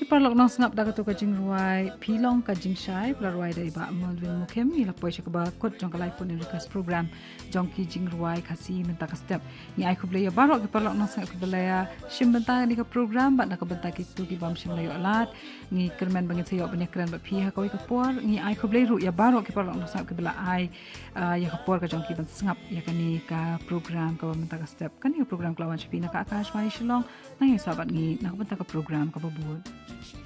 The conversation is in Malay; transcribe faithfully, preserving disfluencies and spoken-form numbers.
parlok nang sengap da to ka jing ruai pilong ka jing shai pra ruai dai ba Melvin Mukhem ni la poi cha ba kot jong ka live phone request program jong ki jing ruai khasi menta ka step ni ai khuble ya barok ki parlok nang sengap khuble ya shim benta ni ka program ba na ka benta ki tu ki bam shim la yo alat ni kermen bangin sayo banya keren ba phi ha ko ka por ni ai khuble ru ya barok ki parlok nang sengap khuble ai ya ka por ka jong ki ban sengap ya ka ni ka program ka menta ka step kan ni program klawan chipi na ka akash mai shilong na ya sabat ni na ka benta ka program ka babut